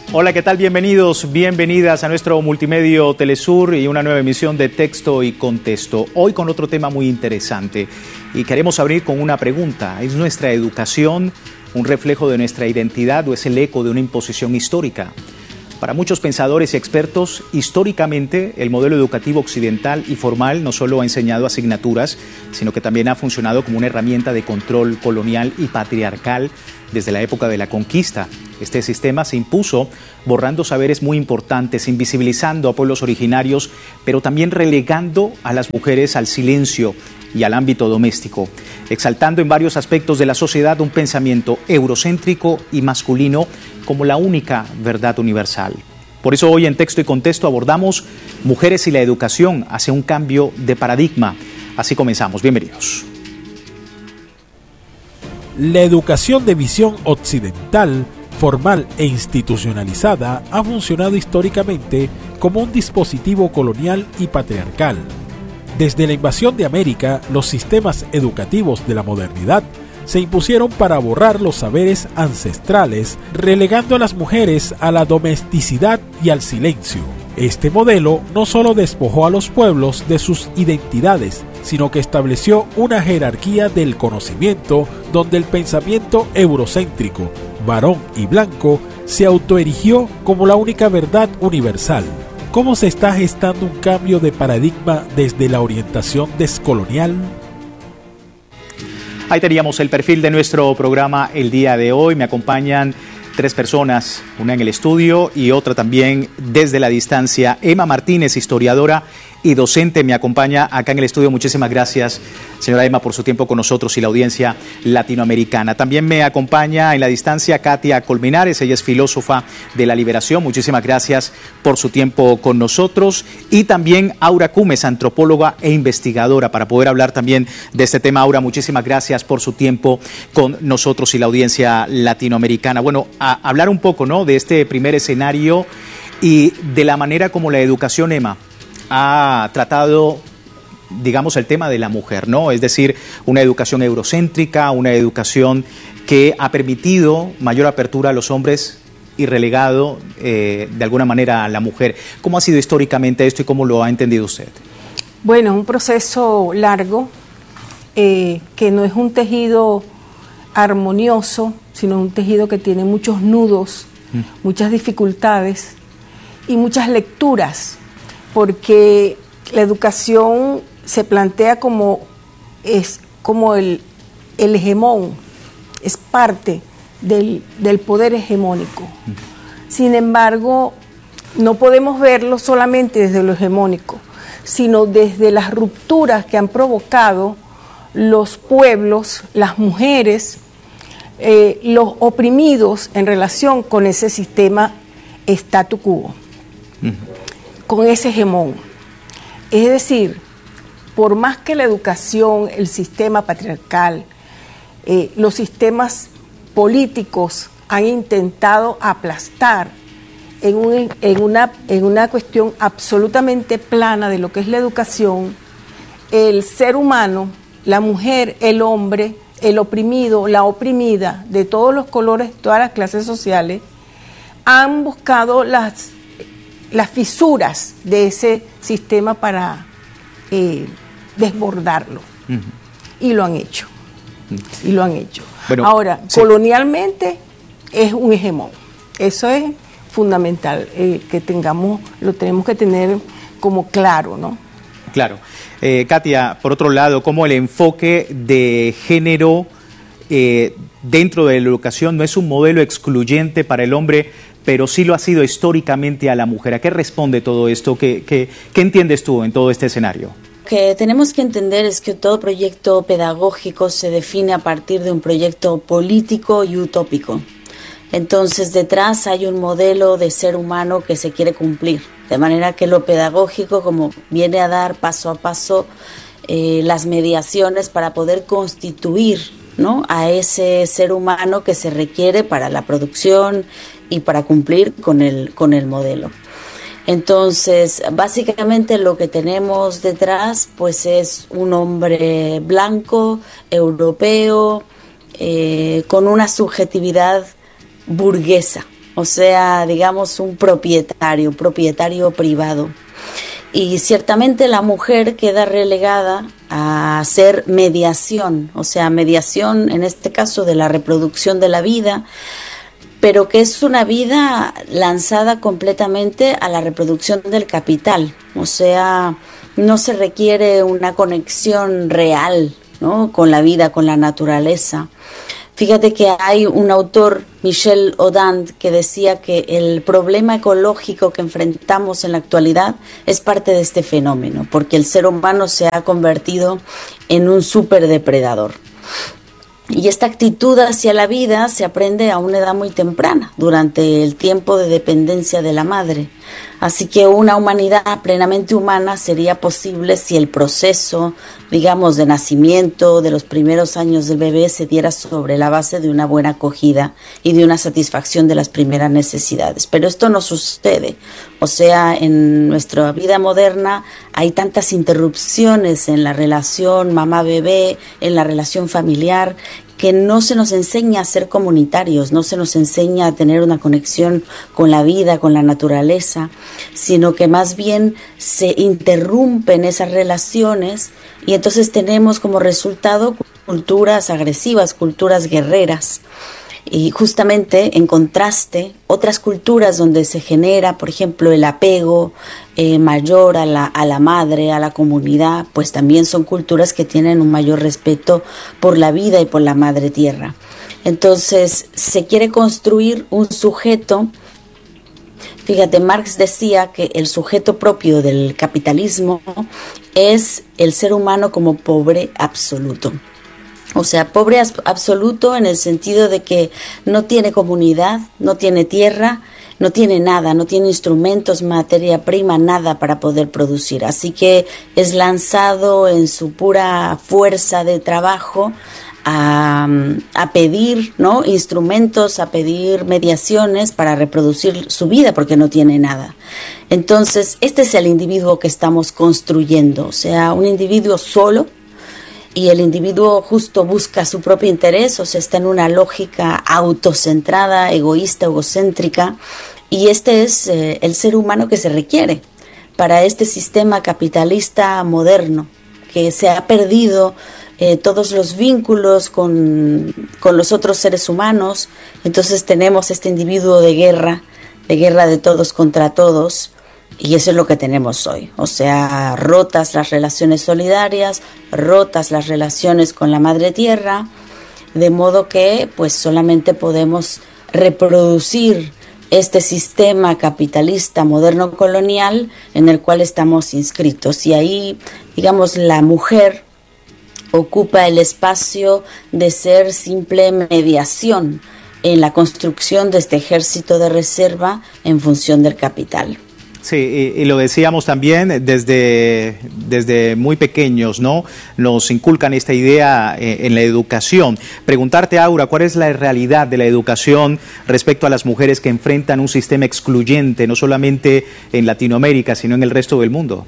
Hola, ¿qué tal? Bienvenidos, bienvenidas a nuestro Multimedio Telesur y una nueva emisión de Texto y Contexto. Hoy con otro tema muy interesante y queremos abrir con una pregunta. ¿Es nuestra educación un reflejo de nuestra identidad o es el eco de una imposición histórica? Para muchos pensadores y expertos, históricamente el modelo educativo occidental y formal no solo ha enseñado asignaturas, sino que también ha funcionado como una herramienta de control colonial y patriarcal desde la época de la conquista. Este sistema se impuso borrando saberes muy importantes, invisibilizando a pueblos originarios, pero también relegando a las mujeres al silencio y al ámbito doméstico, exaltando en varios aspectos de la sociedad un pensamiento eurocéntrico y masculino como la única verdad universal. Por eso hoy en Texto y Contexto abordamos mujeres y la educación hacia un cambio de paradigma. Así comenzamos. Bienvenidos. La educación de visión occidental, formal e institucionalizada, ha funcionado históricamente como un dispositivo colonial y patriarcal. Desde la invasión de América, los sistemas educativos de la modernidad se impusieron para borrar los saberes ancestrales, relegando a las mujeres a la domesticidad y al silencio. Este modelo no solo despojó a los pueblos de sus identidades, sino que estableció una jerarquía del conocimiento donde el pensamiento eurocéntrico, varón y blanco, se autoerigió como la única verdad universal. ¿Cómo se está gestando un cambio de paradigma desde la orientación descolonial? Ahí teníamos el perfil de nuestro programa el día de hoy. Me acompañan tres personas, una en el estudio y otra también desde la distancia. Emma Martínez, historiadora y docente, me acompaña acá en el estudio. Muchísimas gracias, señora Emma, por su tiempo con nosotros y la audiencia latinoamericana. También me acompaña en la distancia Katia Colmenares, ella es filósofa de la liberación. Muchísimas gracias por su tiempo con nosotros. Y también Aura Cumes, antropóloga e investigadora, para poder hablar también de este tema. Aura, muchísimas gracias por su tiempo con nosotros y la audiencia latinoamericana. Bueno, a hablar un poco, ¿no?, de este primer escenario y de la manera como la educación, Emma, ha tratado, digamos, el tema de la mujer, ¿no? Es decir, una educación eurocéntrica, una educación que ha permitido mayor apertura a los hombres y relegado de alguna manera a la mujer. ¿Cómo ha sido históricamente esto y cómo lo ha entendido usted? Bueno, un proceso largo, que no es un tejido armonioso, sino un tejido que tiene muchos nudos, muchas dificultades y muchas lecturas, porque la educación se plantea como el hegemón, es parte del poder hegemónico. Sin embargo, no podemos verlo solamente desde lo hegemónico, sino desde las rupturas que han provocado los pueblos, las mujeres, los oprimidos en relación con ese sistema statu quo. Con ese hegemón. Es decir, por más que la educación, el sistema patriarcal, los sistemas políticos han intentado aplastar en una cuestión absolutamente plana de lo que es la educación, el ser humano, la mujer, el hombre, el oprimido, la oprimida, de todos los colores, todas las clases sociales, han buscado las fisuras de ese sistema para desbordarlo. Y lo han hecho. Y lo han hecho. Bueno, ahora, sí, colonialmente es un hegemón. Eso es fundamental, lo tenemos que tener como claro, ¿no? Claro. Katia, por otro lado, ¿cómo el enfoque de género dentro de la educación no es un modelo excluyente para el hombre, pero sí lo ha sido históricamente a la mujer? ¿A qué responde todo esto? ¿Qué entiendes tú en todo este escenario? Lo que tenemos que entender es que todo proyecto pedagógico se define a partir de un proyecto político y utópico. Entonces, detrás hay un modelo de ser humano que se quiere cumplir, de manera que lo pedagógico como viene a dar paso a paso las mediaciones para poder constituir, ¿no?, a ese ser humano que se requiere para la producción y para cumplir con el modelo. Entonces, básicamente lo que tenemos detrás pues es un hombre blanco, europeo, con una subjetividad burguesa, o sea, digamos un propietario privado. Y ciertamente la mujer queda relegada a hacer mediación, o sea, mediación en este caso de la reproducción de la vida, pero que es una vida lanzada completamente a la reproducción del capital, o sea, no se requiere una conexión real, ¿no?, con la vida, con la naturaleza. Fíjate que hay un autor, Michel Audin, que decía que el problema ecológico que enfrentamos en la actualidad es parte de este fenómeno, porque el ser humano se ha convertido en un superdepredador. Y esta actitud hacia la vida se aprende a una edad muy temprana, durante el tiempo de dependencia de la madre. Así que una humanidad plenamente humana sería posible si el proceso, digamos, de nacimiento, de los primeros años del bebé, se diera sobre la base de una buena acogida y de una satisfacción de las primeras necesidades. Pero esto no sucede. O sea, en nuestra vida moderna hay tantas interrupciones en la relación mamá-bebé, en la relación familiar, que no se nos enseña a ser comunitarios, no se nos enseña a tener una conexión con la vida, con la naturaleza, sino que más bien se interrumpen esas relaciones y entonces tenemos como resultado culturas agresivas, culturas guerreras. Y justamente en contraste, otras culturas donde se genera, por ejemplo, el apego mayor a la madre, a la comunidad, pues también son culturas que tienen un mayor respeto por la vida y por la madre tierra. Entonces, se quiere construir un sujeto. Fíjate, Marx decía que el sujeto propio del capitalismo es el ser humano como pobre absoluto. O sea, pobre absoluto en el sentido de que no tiene comunidad, no tiene tierra, no tiene nada, no tiene instrumentos, materia prima, nada para poder producir. Así que es lanzado en su pura fuerza de trabajo a pedir, ¿no?, instrumentos, a pedir mediaciones para reproducir su vida porque no tiene nada. Entonces, este es el individuo que estamos construyendo, o sea, un individuo solo. Y el individuo justo busca su propio interés, o sea, está en una lógica autocentrada, egoísta, egocéntrica, y este es el ser humano que se requiere para este sistema capitalista moderno, que se ha perdido todos los vínculos con los otros seres humanos. Entonces tenemos este individuo de guerra de todos contra todos. Y eso es lo que tenemos hoy, o sea, rotas las relaciones solidarias, rotas las relaciones con la madre tierra, de modo que pues solamente podemos reproducir este sistema capitalista moderno colonial en el cual estamos inscritos. Y ahí, digamos, la mujer ocupa el espacio de ser simple mediación en la construcción de este ejército de reserva en función del capital. Sí, y lo decíamos también desde muy pequeños, ¿no? Nos inculcan esta idea en la educación. Preguntarte, Aura, ¿cuál es la realidad de la educación respecto a las mujeres que enfrentan un sistema excluyente, no solamente en Latinoamérica, sino en el resto del mundo?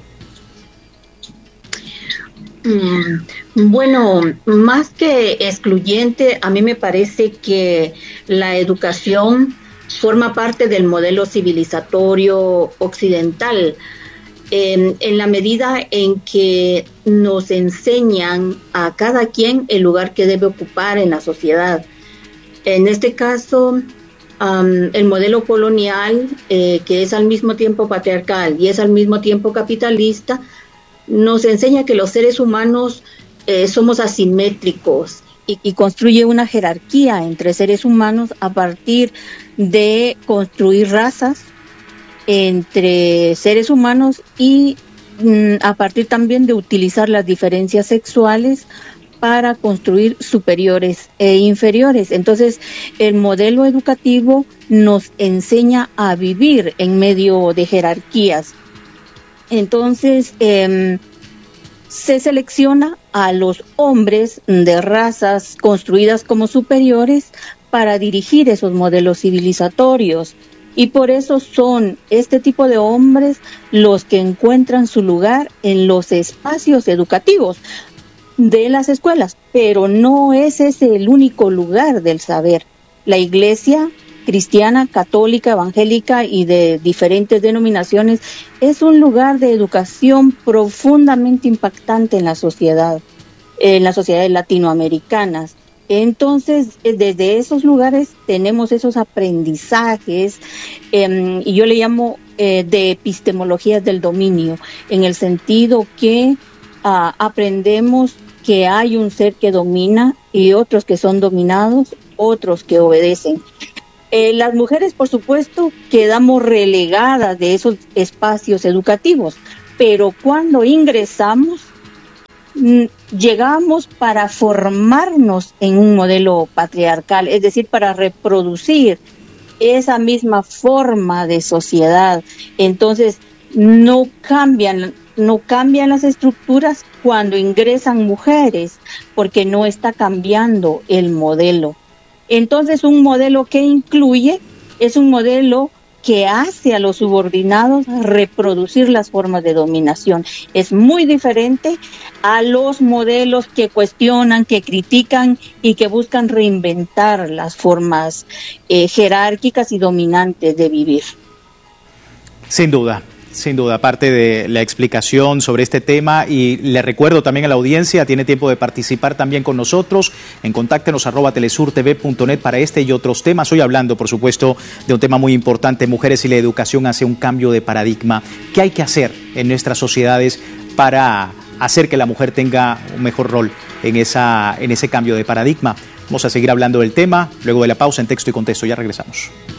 Bueno, más que excluyente, a mí me parece que la educación forma parte del modelo civilizatorio occidental, en la medida en que nos enseñan a cada quien el lugar que debe ocupar en la sociedad. En este caso, el modelo colonial, que es al mismo tiempo patriarcal y es al mismo tiempo capitalista, nos enseña que los seres humanos somos asimétricos y construye una jerarquía entre seres humanos a partir de construir razas entre seres humanos y a partir también de utilizar las diferencias sexuales para construir superiores e inferiores. Entonces, el modelo educativo nos enseña a vivir en medio de jerarquías. Entonces, se selecciona a los hombres de razas construidas como superiores para dirigir esos modelos civilizatorios. Y por eso son este tipo de hombres los que encuentran su lugar en los espacios educativos de las escuelas. Pero no es ese el único lugar del saber. La Iglesia cristiana, católica, evangélica y de diferentes denominaciones, es un lugar de educación profundamente impactante en las sociedades latinoamericanas. Entonces, desde esos lugares tenemos esos aprendizajes, y yo le llamo de epistemologías del dominio, en el sentido que aprendemos que hay un ser que domina y otros que son dominados, otros que obedecen. Las mujeres, por supuesto, quedamos relegadas de esos espacios educativos, pero cuando ingresamos, llegamos para formarnos en un modelo patriarcal, es decir, para reproducir esa misma forma de sociedad. Entonces, no cambian las estructuras cuando ingresan mujeres, porque no está cambiando el modelo. Entonces, un modelo que incluye es un modelo que hace a los subordinados reproducir las formas de dominación. Es muy diferente a los modelos que cuestionan, que critican y que buscan reinventar las formas jerárquicas y dominantes de vivir. Sin duda, parte de la explicación sobre este tema, y le recuerdo también a la audiencia, tiene tiempo de participar también con nosotros en contáctenos @telesurtv.net para este y otros temas. Hoy hablando, por supuesto, de un tema muy importante, mujeres y la educación hacia un cambio de paradigma. ¿Qué hay que hacer en nuestras sociedades para hacer que la mujer tenga un mejor rol en ese cambio de paradigma? Vamos a seguir hablando del tema luego de la pausa en Texto y Contexto. Ya regresamos.